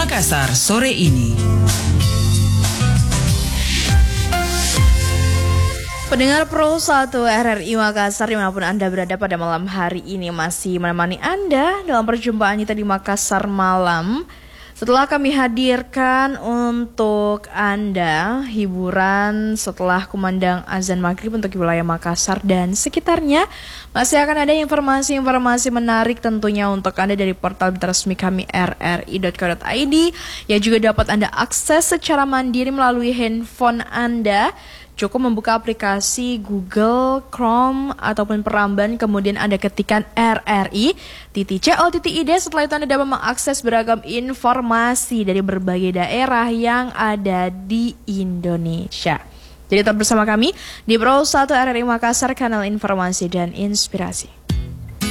Makassar sore ini. Pendengar Pro 1 RRI Makassar dimanapun Anda berada pada malam hari ini masih menemani Anda dalam perjumpaan kita di Makassar Malam. Setelah kami hadirkan untuk Anda hiburan setelah kumandang azan maghrib untuk wilayah Makassar dan sekitarnya, masih akan ada informasi-informasi menarik tentunya untuk Anda dari portal resmi kami rri.co.id yang juga dapat Anda akses secara mandiri melalui handphone Anda. Cukup membuka aplikasi Google, Chrome, ataupun Peramban, kemudian Anda ketikkan RRI.co.id. Setelah itu Anda dapat mengakses beragam informasi dari berbagai daerah yang ada di Indonesia. Jadi tetap bersama kami di Pro 1 RRI Makassar, kanal informasi dan inspirasi.